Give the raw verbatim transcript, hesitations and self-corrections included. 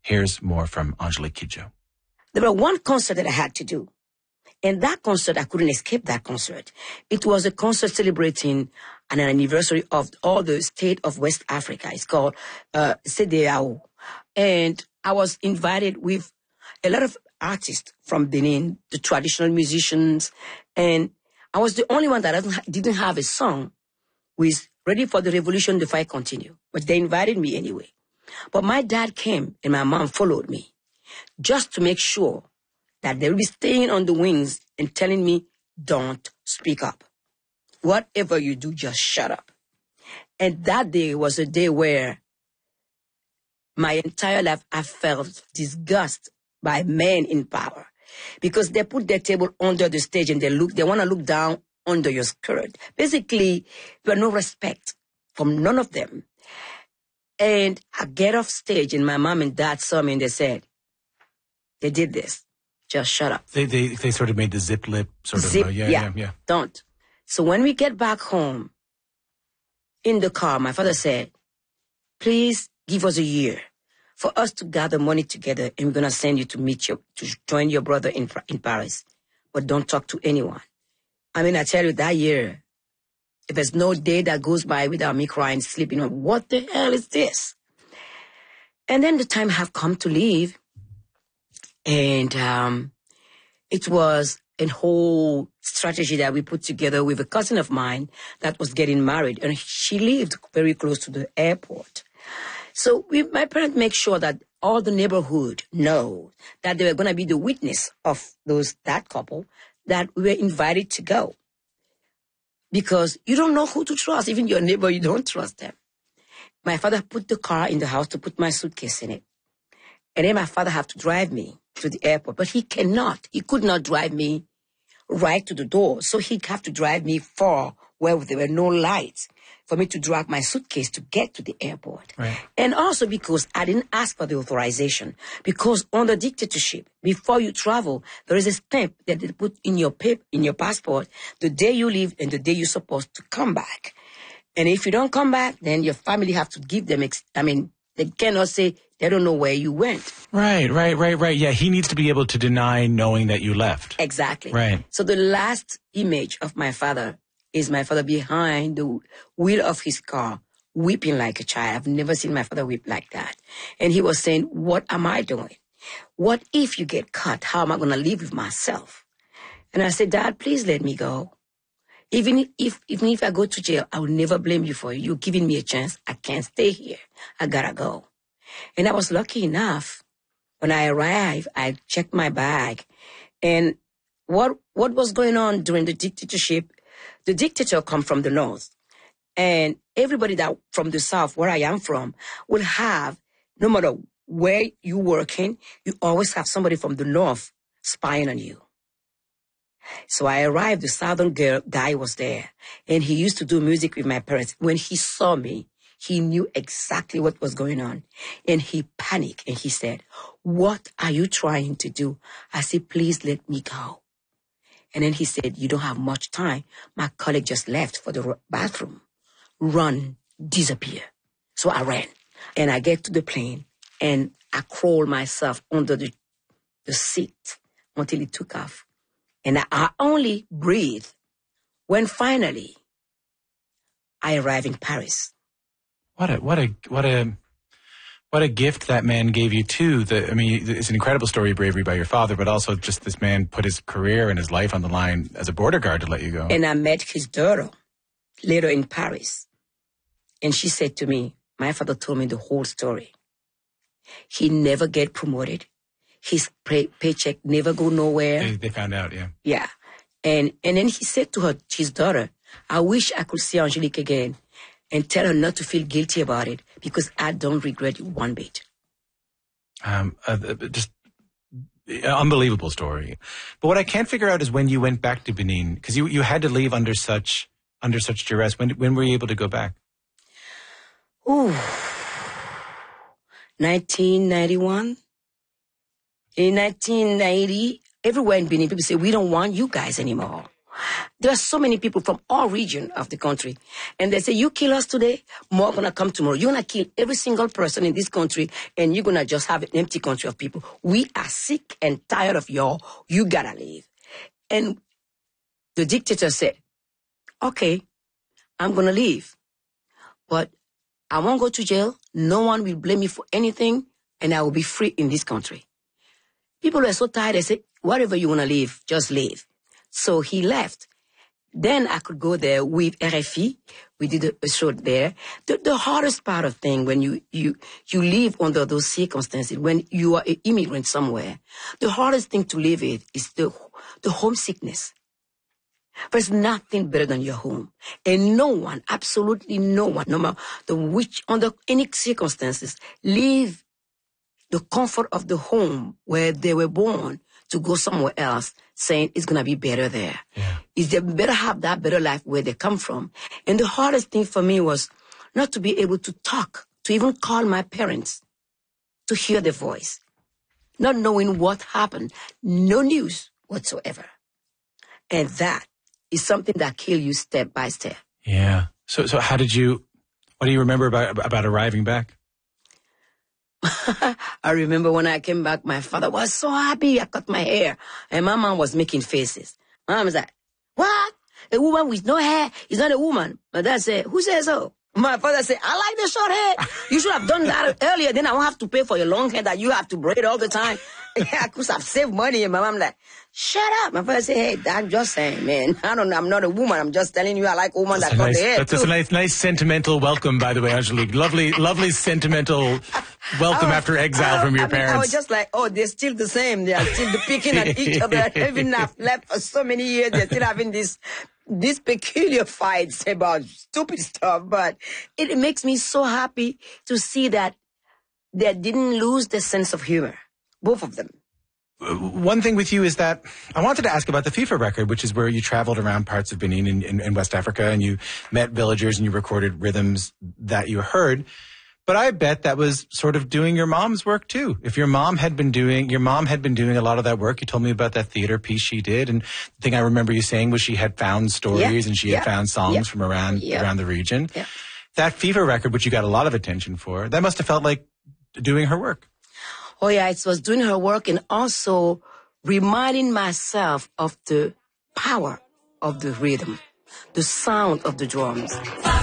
Here's more from Angelique Kidjo. There was one concert that I had to do. And that concert, I couldn't escape that concert. It was a concert celebrating an anniversary of all the state of West Africa. It's called uh, C D A O. And I was invited with a lot of artists from Benin, the traditional musicians. And I was the only one that doesn't ha- didn't have a song with Ready for the Revolution, the Fight Continue. But they invited me anyway. But my dad came and my mom followed me just to make sure that they will be staying on the wings and telling me, don't speak up. Whatever you do, just shut up. And that day was a day where my entire life I felt disgust by men in power because they put their table under the stage and they look, they want to look down under your skirt. Basically, there was no respect from none of them. And I get off stage and my mom and dad saw me and they said, they did this. Just shut up. They they they sort of made the zip lip sort zip, of, uh, yeah, yeah, yeah, yeah. Don't. So when we get back home, in the car, my father said, please give us a year for us to gather money together and we're going to send you to meet your, to join your brother in, in Paris. But don't talk to anyone. I mean, I tell you, that year, if there's no day that goes by without me crying, sleeping on, what the hell is this? And then the time have come to leave. And um, it was a whole strategy that we put together with a cousin of mine that was getting married. And she lived very close to the airport. So we, my parents make sure that all the neighborhood know that they were going to be the witness of those that couple, that we were invited to go. Because you don't know who to trust. Even your neighbor, you don't trust them. My father put the car in the house to put my suitcase in it. And then my father had to drive me to the airport. But he cannot. He could not drive me right to the door. So he'd have to drive me far where there were no lights for me to drag my suitcase to get to the airport. Right. And also because I didn't ask for the authorization. Because under dictatorship, before you travel, there is a stamp that they put in your paper, in your passport, the day you leave and the day you're supposed to come back. And if you don't come back, then your family have to give them, ex- I mean, they cannot say they don't know where you went. Right, right, right, right. Yeah, he needs to be able to deny knowing that you left. Exactly. Right. So the last image of my father is my father behind the wheel of his car, weeping like a child. I've never seen my father weep like that. And he was saying, what am I doing? What if you get caught? How am I going to live with myself? And I said, Dad, please let me go. Even if, even if I go to jail, I will never blame you for it. You're giving me a chance. I can't stay here. I gotta go. And I was lucky enough. When I arrived, I checked my bag. And what, what was going on during the dictatorship? The dictator come from the north. And everybody that from the south, where I am from, will have, no matter where you're working, you always have somebody from the north spying on you. So I arrived, the southern girl, guy was there. And he used to do music with my parents. When he saw me, he knew exactly what was going on. And he panicked and he said, what are you trying to do? I said, please let me go. And then he said, you don't have much time. My colleague just left for the bathroom. Run, disappear. So I ran. And I get to the plane and I crawl myself under the, the seat until it took off. And I only breathe when finally I arrive in Paris. What a what a what a what a gift that man gave you too. The, I mean, it's an incredible story of bravery by your father, but also just this man put his career and his life on the line as a border guard to let you go. And I met his daughter later in Paris, and she said to me, "My father told me the whole story. He never get promoted. His pay- paycheck never go nowhere." They, they found out, yeah. Yeah. And and then he said to her, his daughter, I wish I could see Angelique again and tell her not to feel guilty about it because I don't regret it one bit. Um, uh, just unbelievable story. But what I can't figure out is when you went back to Benin, because you, you had to leave under such under such duress. When when were you able to go back? Ooh. nineteen ninety-one. In nineteen ninety, everywhere in Benin, people say, we don't want you guys anymore. There are so many people from all regions of the country. And they say, you kill us today, more going to come tomorrow. You're going to kill every single person in this country, and you're going to just have an empty country of people. We are sick and tired of y'all. You got to leave. And the dictator said, okay, I'm going to leave. But I won't go to jail. No one will blame me for anything, and I will be free in this country. People were so tired, they said, whatever you want to leave, just leave. So he left. Then I could go there with R F I. We did a show there. The, the hardest part of thing when you, you, you live under those circumstances, when you are an immigrant somewhere, the hardest thing to live with is the, the homesickness. There's nothing better than your home. And no one, absolutely no one, no matter the which, under any circumstances, leave the comfort of the home where they were born to go somewhere else, saying it's going to be better there. Yeah. Is they better have that better life where they come from. And the hardest thing for me was not to be able to talk, to even call my parents, to hear their voice, not knowing what happened, no news whatsoever. And that is something that kills you step by step. Yeah. So, so how did you, what do you remember about, about arriving back? I remember when I came back, my father was so happy. I cut my hair, and my mom was making faces. My mom was like, what? A woman with no hair is not a woman. My dad said, who says so? My father said, I like the short hair. You should have done that earlier. Then I won't have to pay for your long hair that you have to braid all the time. I could have saved money. And my mom like, shut up. My father said, hey, I'm just saying, man. I don't know. I'm not a woman. I'm just telling you I like a woman That's that cut nice, the hair. That's, that's a nice, nice sentimental welcome, by the way, Angelique. Lovely, lovely sentimental welcome was, after exile I, from your I mean, parents. I was just like, oh, they're still the same. They are still picking at each other. Even after left for so many years, they're still having this these peculiar fights about stupid stuff. But it, it makes me so happy to see that they didn't lose the sense of humor, both of them. One thing with you is that I wanted to ask about the FIFA record, which is where you traveled around parts of Benin in, in, in West Africa, and you met villagers and you recorded rhythms that you heard. But I bet that was sort of doing your mom's work too. If your mom had been doing, your mom had been doing a lot of that work. You told me about that theater piece she did. And the thing I remember you saying was she had found stories yeah. and she yeah. had found songs yeah. from around, yeah. around the region. Yeah. That FIFA record, which you got a lot of attention for, that must have felt like doing her work. Oh yeah, it was doing her work and also reminding myself of the power of the rhythm, the sound of the drums.